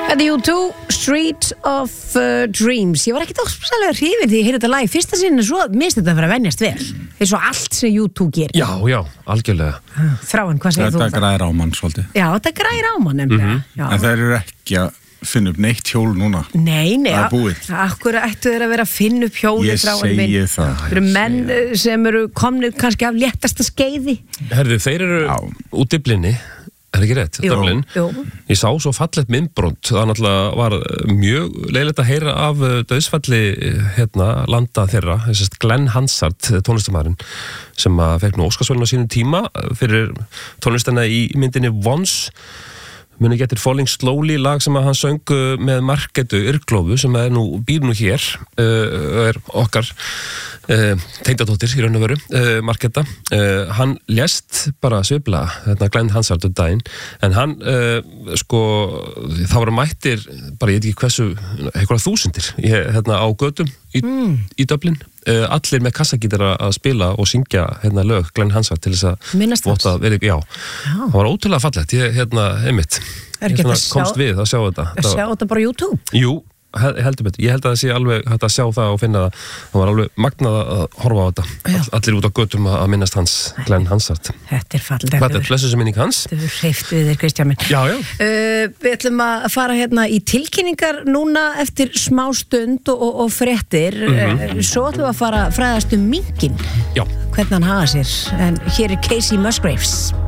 Þetta er U2, Street of Dreams. Ég var ekkert óspæðilega hrifin því ég heyrði þetta lag í fyrsta sinni, svo minnst þetta að vera að venjast vel. Það er svo allt sem U2 gerir. Já, algjörlega. Þráin, hvað segir þú? Þetta græðir á mann svolítið. Já, þetta græðir á mann nefnilega. En þeir eru ekki að finna upp neitt hjól núna. Nei, Það er búið. Akkur ættu þeir að vera að finna upp hjóli Ég Þráin minn. segi það. Það eru menn sem eru komnir kannski af léttasta skeiði. Herðu, þeir eru út Dyflinni, er ekki rétt? Dublin. Jú. Ég sá svo fallegt myndbrot, það náttúrulega var mjög leiðilegt að heyra af dauðsfalli landa þeirra, þessast Glenn Hansard, tónlistamæðurinn, sem að fekk nú Óskarsverðlaun á sínum tíma fyrir tónlistina í myndinni Once, muni getur Falling Slowly, lag sem að hann söng með Marketu Yrglófu, sem er býr nú hér, er okkar tengdadóttir í raun og veru, Marketa. Hann lést bara sviflega, Glenn Hansard daginn, en hann, það voru mættir, bara ég veit ekki hversu, einhverja þúsundir, á götum í Dublin, allir með kassagítara að spila og syngja lög Glenn Hansard til þess að votta verið, já. Það var ótrúlega fallegt, einmitt. Komst við að sjá þetta. Að sjá þetta bara á YouTube? Jú, heldur betur. Ég held að það sé alveg hægt að sjá það og finna það. Það var alveg magnað að horfa á þetta. Allir út á götum að minnast hans, Glenn Hansard. Þetta er fallegt. Þetta er blessuð sem minning hans. Þetta er hreift við þér, Kristján minn. Já. Við ætlum að fara í tilkynningar núna eftir smá stund og fréttir. Svo ætlum við að fara að fræðast minkinn. Já. Hvernig hann hafa sér. En hér er Casey Musgraves.